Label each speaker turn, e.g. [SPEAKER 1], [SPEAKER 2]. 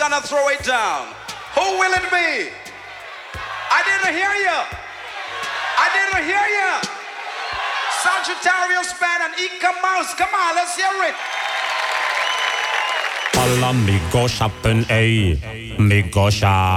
[SPEAKER 1] gonna throw it down. Who will it be? I didn't hear you. I didn't hear you. Sagittarius Band and Ika Mouse. Come on, let's hear it.
[SPEAKER 2] Alla mi go shoppen, ey. Mi go shop.